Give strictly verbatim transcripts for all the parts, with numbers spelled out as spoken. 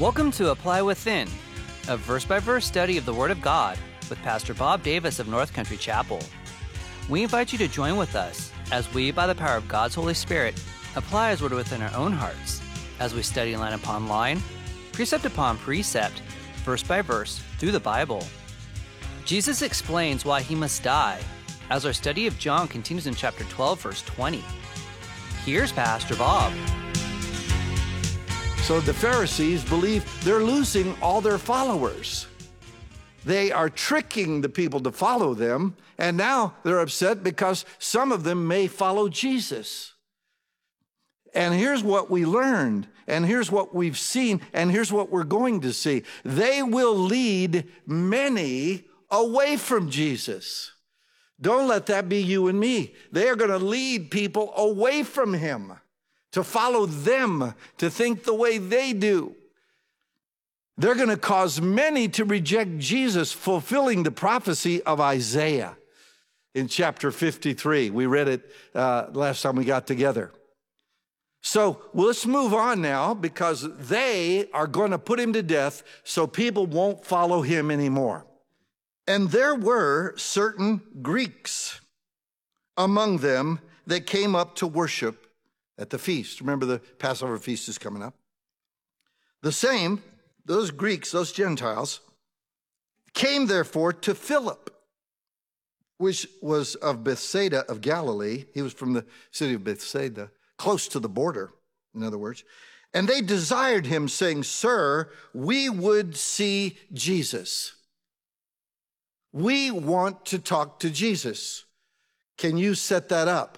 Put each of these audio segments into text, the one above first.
Welcome to Apply Within, a verse-by-verse study of the Word of God with Pastor Bob Davis of North Country Chapel. We invite you to join with us as we, by the power of God's Holy Spirit, apply His Word within our own hearts as we study line upon line, precept upon precept, verse by verse, through the Bible. Jesus explains why He must die as our study of John continues in chapter twelve, verse twenty. Here's Pastor Bob. So the Pharisees believe they're losing all their followers. They are tricking the people to follow them, and now they're upset because some of them may follow Jesus. And here's what we learned, and here's what we've seen, and here's what we're going to see. They will lead many away from Jesus. Don't let that be you and me. They are going to lead people away from Him, to follow them, to think the way they do. They're going to cause many to reject Jesus, fulfilling the prophecy of Isaiah in chapter fifty-three. We read it uh, last time we got together. So let's move on now, because they are going to put Him to death so people won't follow Him anymore. And there were certain Greeks among them that came up to worship at the feast. Remember, the Passover feast is coming up. The same, those Greeks, those Gentiles, came therefore to Philip, which was of Bethsaida of Galilee. He was from the city of Bethsaida, close to the border, in other words. And they desired him, saying, "Sir, we would see Jesus." We want to talk to Jesus. Can you set that up?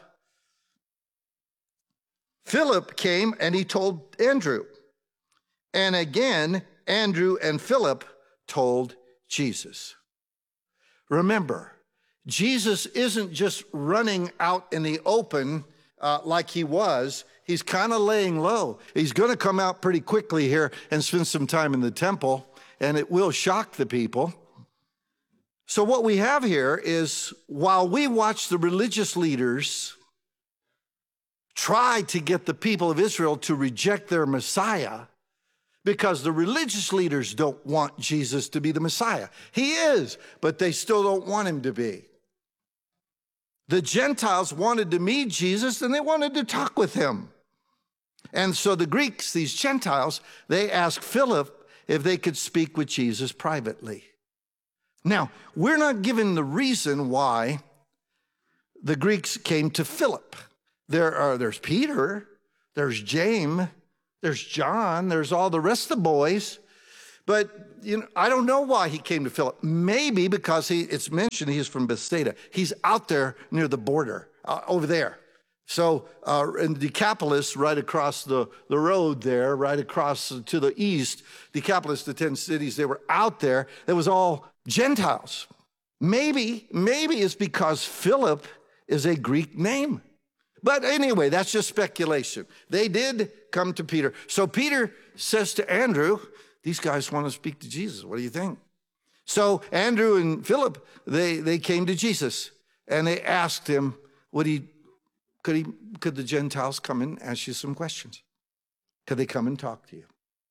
Philip came and he told Andrew. And again, Andrew and Philip told Jesus. Remember, Jesus isn't just running out in the open uh, like he was. He's kind of laying low. He's going to come out pretty quickly here and spend some time in the temple, and it will shock the people. So what we have here is, while we watch the religious leaders try to get the people of Israel to reject their Messiah, because the religious leaders don't want Jesus to be the Messiah. He is, but they still don't want Him to be. The Gentiles wanted to meet Jesus, and they wanted to talk with Him. And so the Greeks, these Gentiles, they asked Philip if they could speak with Jesus privately. Now, we're not given the reason why the Greeks came to Philip. There are, there's Peter, there's James, there's John, there's all the rest of the boys. But you know, I don't know why he came to Philip. Maybe because he, it's mentioned he's from Bethsaida. He's out there near the border, uh, over there. So uh, in Decapolis, right across the, the road there, right across to the east, Decapolis, the ten cities, they were out there. It was all Gentiles. Maybe, maybe it's because Philip is a Greek name. But anyway, that's just speculation. They did come to Peter. So Peter says to Andrew, these guys want to speak to Jesus. What do you think? So Andrew and Philip, they, they came to Jesus, and they asked him, would he, could he, could the Gentiles come and ask you some questions? Could they come and talk to you?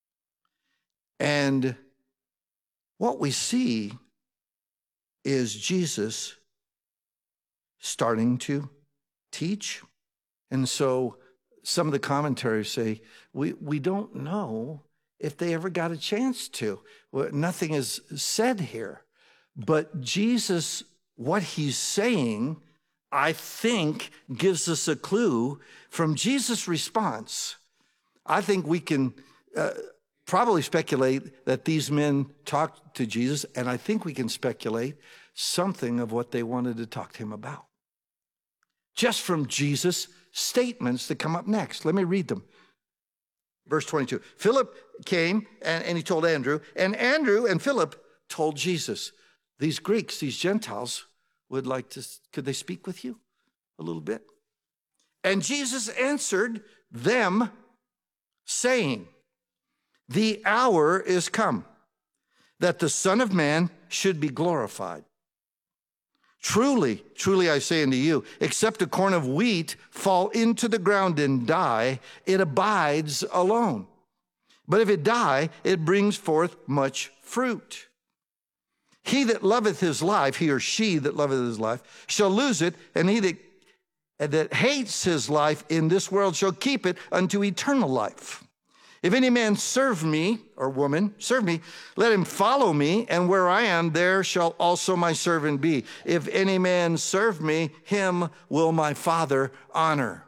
And what we see is Jesus starting to teach. And so some of the commentaries say, we, we don't know if they ever got a chance to. Well, nothing is said here. But Jesus, what He's saying, I think, gives us a clue from Jesus' response. I think we can uh, probably speculate that these men talked to Jesus, and I think we can speculate something of what they wanted to talk to Him about, just from Jesus' statements that come up next. Let me read them. Verse twenty-two. Philip came and, and he told Andrew, and Andrew and Philip told Jesus. These Greeks, these Gentiles, would like to, could they speak with you a little bit? And Jesus answered them, saying, the hour is come that the Son of Man should be glorified. Truly, truly I say unto you, except a corn of wheat fall into the ground and die, it abides alone. But if it die, it brings forth much fruit. He that loveth his life, he or she that loveth his life, shall lose it, and he that, that hates his life in this world shall keep it unto eternal life. If any man serve me, or woman, serve me, let him follow me, and where I am, there shall also my servant be. If any man serve me, him will my Father honor.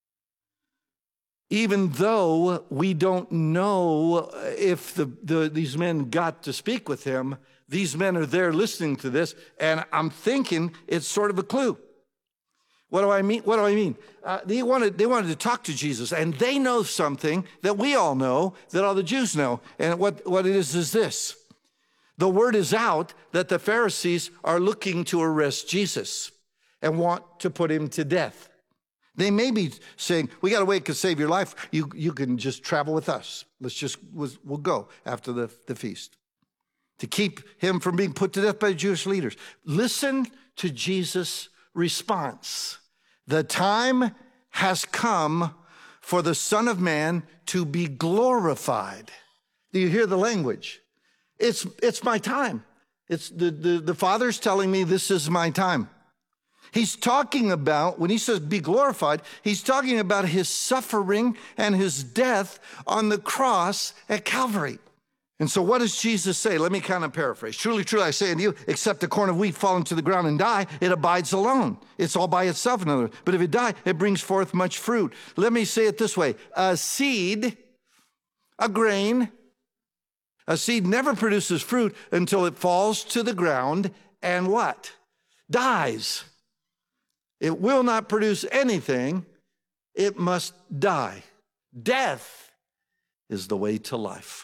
Even though we don't know if the, the, these men got to speak with him, these men are there listening to this, and I'm thinking it's sort of a clue. What do I mean? What do I mean? Uh, they wanted, they wanted to talk to Jesus, and they know something that we all know, that all the Jews know. And what, what it is is this. The word is out that the Pharisees are looking to arrest Jesus and want to put him to death. They may be saying, we got a way to save your life. You, you can just travel with us. Let's just, we'll go after the, the feast. To keep him from being put to death by the Jewish leaders. Listen to Jesus' response. The time has come for the Son of Man to be glorified. Do you hear the language? It's, it's my time. It's the, the, the Father's telling me this is my time. He's talking about, when he says be glorified, he's talking about his suffering and his death on the cross at Calvary. And so what does Jesus say? Let me kind of paraphrase. Truly, truly, I say unto you, except a corn of wheat fall into the ground and die, it abides alone. It's all by itself, in other words. But if it die, it brings forth much fruit. Let me say it this way. A seed, a grain, a seed never produces fruit until it falls to the ground and what? Dies. It will not produce anything. It must die. Death is the way to life.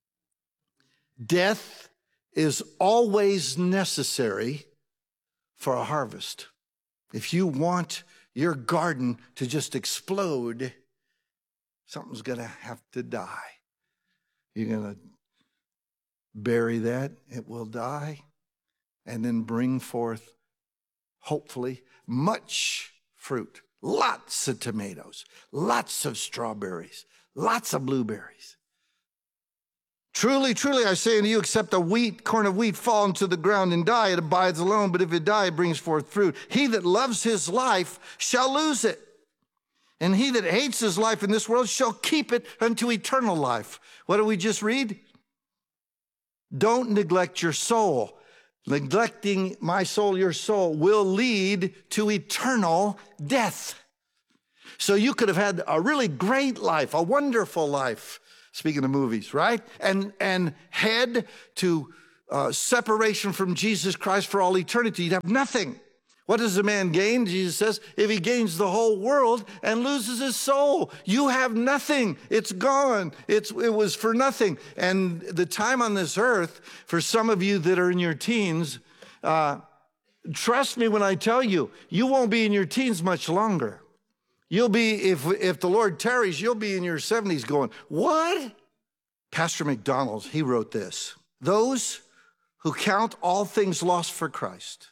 Death is always necessary for a harvest. If you want your garden to just explode, something's going to have to die. You're going to bury that, it will die, and then bring forth, hopefully, much fruit. Lots of tomatoes, lots of strawberries, lots of blueberries. Truly, truly, I say unto you, except a wheat, corn of wheat fall into the ground and die, it abides alone, but if it die, it brings forth fruit. He that loves his life shall lose it, and he that hates his life in this world shall keep it unto eternal life. What do we just read? Don't neglect your soul. Neglecting my soul, your soul, will lead to eternal death. So you could have had a really great life, a wonderful life, speaking of movies, right? And, and head to uh, separation from Jesus Christ for all eternity. You'd have nothing. What does a man gain? Jesus says, if he gains the whole world and loses his soul, you have nothing. It's gone. It's, it was for nothing. And the time on this earth, for some of you that are in your teens, uh, trust me when I tell you, you won't be in your teens much longer. You'll be, if, if the Lord tarries, you'll be in your seventies going, what? Pastor McDonald, he wrote this. Those who count all things lost for Christ,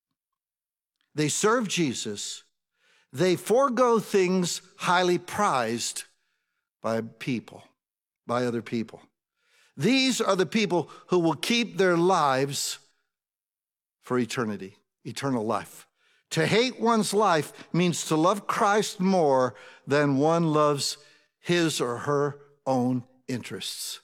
they serve Jesus, they forego things highly prized by people, by other people. These are the people who will keep their lives for eternity, eternal life. To hate one's life means to love Christ more than one loves his or her own interests.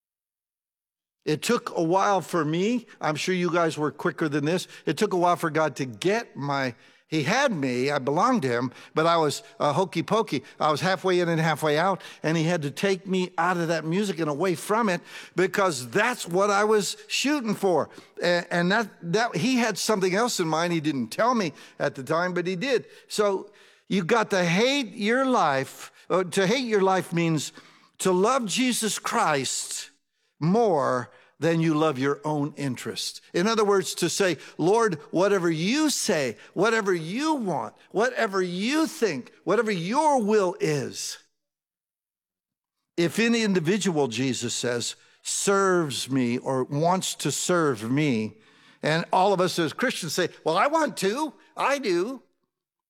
It took a while for me. I'm sure you guys were quicker than this. It took a while for God to get my, he had me, I belonged to him, but I was uh, hokey pokey. I was halfway in and halfway out, and he had to take me out of that music and away from it because that's what I was shooting for. And, and that, that he had something else in mind. He didn't tell me at the time, but he did. So you got to hate your life. Uh, to hate your life means to love Jesus Christ more than you love your own interest. In other words, to say, Lord, whatever you say, whatever you want, whatever you think, whatever your will is. If any individual, Jesus says, serves me or wants to serve me, and all of us as Christians say, well, I want to, I do.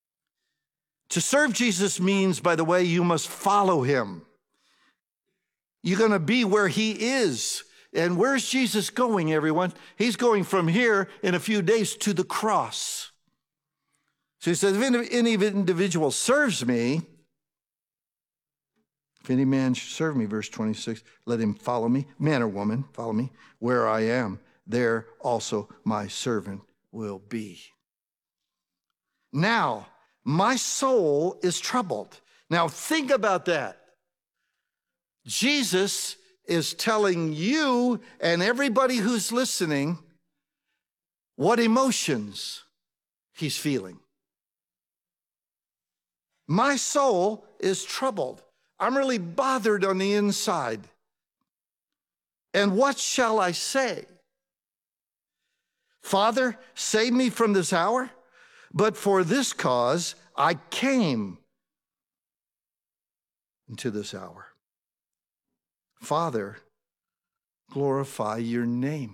To serve Jesus means, by the way, you must follow him. You're going to be where he is. And where's Jesus going, everyone? He's going from here in a few days to the cross. So he says, if any individual serves me, if any man should serve me, verse twenty-six, let him follow me, man or woman, follow me, where I am, there also my servant will be. Now, my soul is troubled. Now, think about that. Jesus is telling you and everybody who's listening what emotions he's feeling. My soul is troubled. I'm really bothered on the inside. And what shall I say? Father, save me from this hour, but for this cause I came into this hour. Father, glorify your name.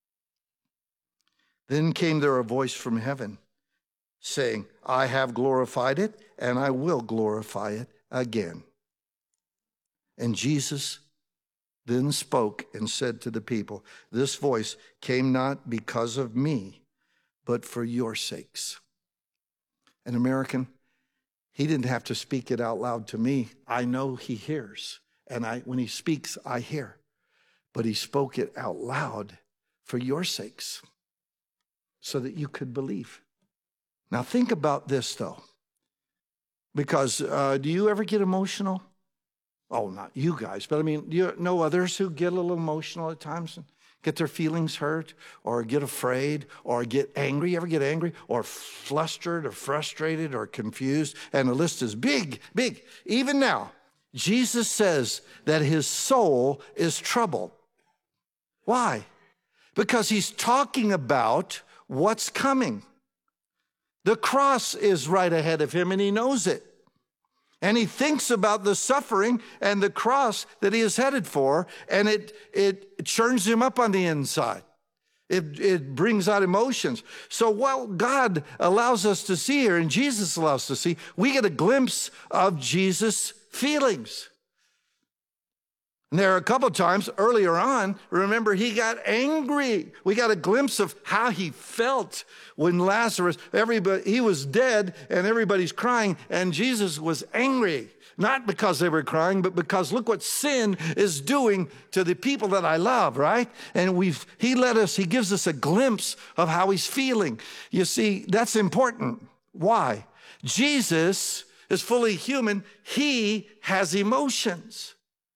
Then came there a voice from heaven saying, I have glorified it, and I will glorify it again. And Jesus then spoke and said to the people, this voice came not because of me, but for your sakes. An American, he didn't have to speak it out loud to me. I know he hears. And I, when he speaks, I hear. But he spoke it out loud for your sakes so that you could believe. Now think about this, though. Because uh, do you ever get emotional? Oh, not you guys, but I mean, do you know others who get a little emotional at times and get their feelings hurt or get afraid or get angry? You ever get angry or flustered or frustrated or confused? And the list is big, big. Even now, Jesus says that his soul is troubled. Why? Because he's talking about what's coming. The cross is right ahead of him, and he knows it. And he thinks about the suffering and the cross that he is headed for, and it, it churns him up on the inside. It, it brings out emotions. So what God allows us to see here, and Jesus allows us to see, we get a glimpse of Jesus' feelings. And there are a couple of times earlier on, remember, he got angry. We got a glimpse of how he felt when Lazarus, everybody, he was dead and everybody's crying, and Jesus was angry. Not because they were crying, but because look what sin is doing to the people that I love, right? And we've he let us, he gives us a glimpse of how he's feeling. You see, that's important. Why? Jesus is fully human. He has emotions.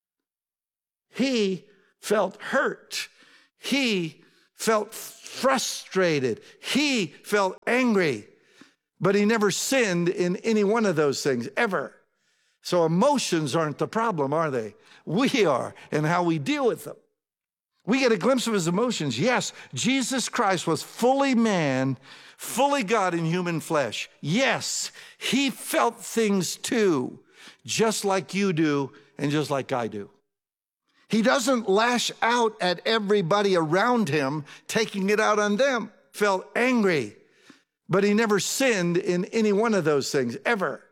He felt hurt. He felt frustrated. He felt angry. But he never sinned in any one of those things, ever. So emotions aren't the problem, are they? We are, and how we deal with them. We get a glimpse of his emotions. Yes, Jesus Christ was fully man, fully God in human flesh. Yes, he felt things too, just like you do and just like I do. He doesn't lash out at everybody around him, taking it out on them. Felt angry, but he never sinned in any one of those things, ever.